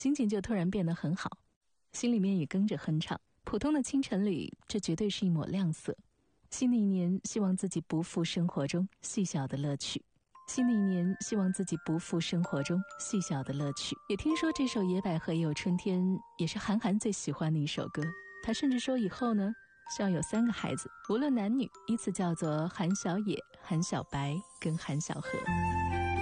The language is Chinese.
心情就突然变得很好，心里面也跟着哼唱。普通的清晨里，这绝对是一抹亮色。新的一年，希望自己不负生活中细小的乐趣。新的一年，希望自己不负生活中细小的乐趣。也听说这首《野百合也有春天》也是韩寒最喜欢的一首歌。他甚至说以后呢，希望有3个孩子，无论男女，依次叫做韩小野、韩小白跟韩小河。